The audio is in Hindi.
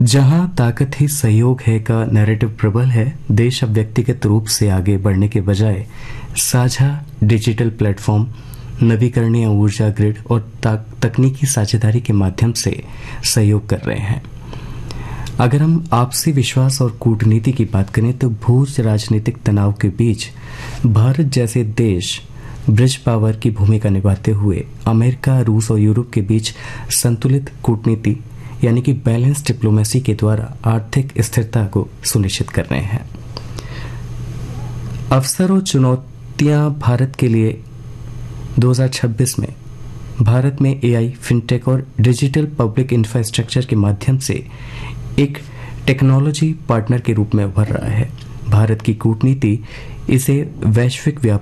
जहां ताकत ही सहयोग है का नैरेटिव प्रबल है, देश अब व्यक्तिगत रूप से आगे बढ़ने के बजाय साझा डिजिटल प्लेटफॉर्म, नवीकरणीय ऊर्जा ग्रिड और तकनीकी साझेदारी के माध्यम से सहयोग कर रहे हैं। अगर हम आपसी विश्वास और कूटनीति की बात करें तो भू राजनीतिक तनाव के बीच भारत जैसे देश ब्रिज पावर की भूमिका निभाते हुए अमेरिका, रूस और यूरोप के बीच संतुलित कूटनीति यानी कि बैलेंस डिप्लोमेसी के द्वारा आर्थिक स्थिरता को सुनिश्चित कर रहे हैं। अवसर और चुनौतियां भारत के लिए 2026 में भारत में एआई, फिनटेक और डिजिटल पब्लिक इंफ्रास्ट्रक्चर के माध्यम से एक टेक्नोलॉजी पार्टनर के रूप में उभर रहा है। भारत की कूटनीति इसे वैश्विक व्यापार